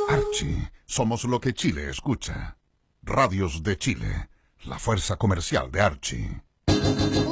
Archie, somos lo que Chile escucha. Radios de Chile, la fuerza comercial de Archie.